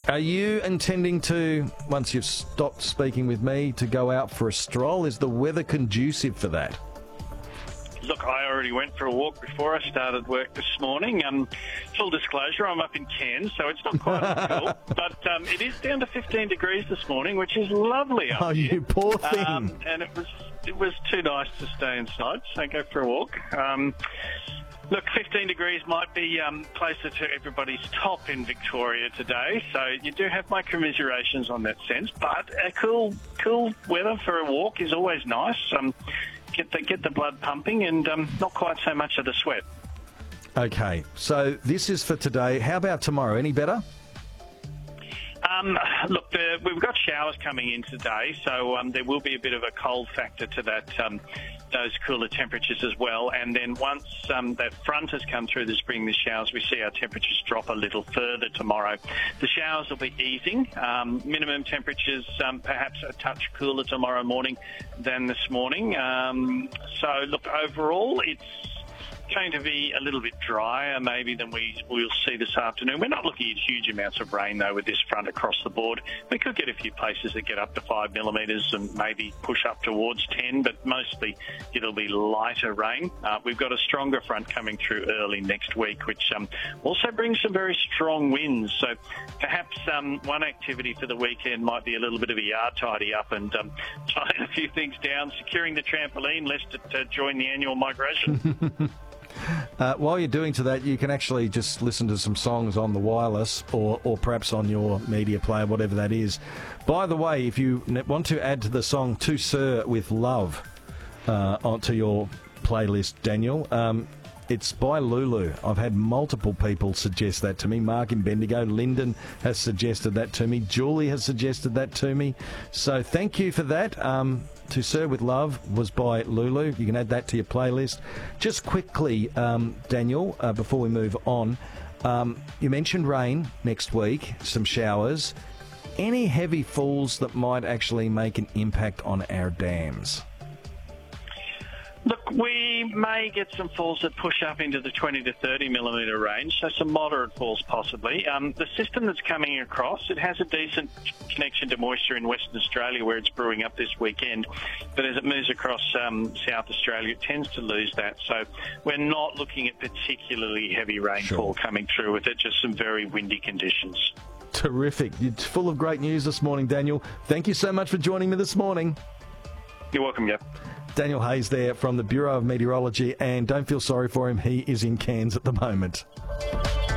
Are you intending to, once you've stopped speaking with me, to go out for a stroll? Is the weather conducive for that? Look, I already went for a walk before I started work this morning. Full disclosure, I'm up in Cairns, so it's not quite as cool. But it is down to 15 degrees this morning, which is lovely up here. You poor thing. And it was too nice to stay inside, so go for a walk. Look, 15 degrees might be closer to everybody's top in Victoria today, so you do have my commiserations on that sense. But a cool weather for a walk is always nice. Get the blood pumping and not quite so much of the sweat. Okay, so this is for today. How about tomorrow? Any better? Look, we've got showers coming in today, so there will be a bit of a cold factor to that, those cooler temperatures as well. And then once that front has come through this, bring the showers, we see our temperatures drop a little further tomorrow. The showers will be easing. Minimum temperatures perhaps a touch cooler tomorrow morning than this morning. So, look, overall, it's going to be a little bit drier maybe than we'll see this afternoon. We're not looking at huge amounts of rain, though, with this front across the board. We could get a few places that get up to 5 millimetres and maybe push up towards 10, but mostly it'll be lighter rain. We've got a stronger front coming through early next week, which also brings some very strong winds. So perhaps one activity for the weekend might be a little bit of a yard tidy up and tying a few things down, securing the trampoline, lest it join the annual migration. While you're doing to that, you can actually just listen to some songs on the wireless or perhaps on your media player, whatever that is. By the way, if you want to add to the song To Sir with Love onto your playlist, Daniel, it's by Lulu. I've had multiple people suggest that to me. Mark in Bendigo, Lyndon has suggested that to me. Julie has suggested that to me. So thank you for that. To Sir with Love was by Lulu. You can add that to your playlist. Just quickly, Daniel, before we move on, you mentioned rain next week, some showers. Any heavy falls that might actually make an impact on our dams? Look, we may get some falls that push up into the 20 to 30 millimetre range, so some moderate falls possibly. The system that's coming across, it has a decent connection to moisture in Western Australia where it's brewing up this weekend, but as it moves across South Australia, it tends to lose that. So we're not looking at particularly heavy rainfall coming through with it, just some very windy conditions. Terrific. You're full of great news this morning, Daniel. Thank you so much for joining me this morning. You're welcome, yep. Daniel Hayes there from the Bureau of Meteorology, and don't feel sorry for him, he is in Cairns at the moment.